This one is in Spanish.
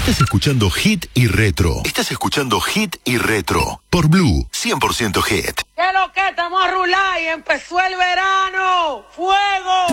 Estás escuchando Hit y Retro. Estás escuchando Hit y Retro. Por Blue, 100% Hit. ¿Qué lo que? Estamos a rular y empezó el verano. ¡Fuego!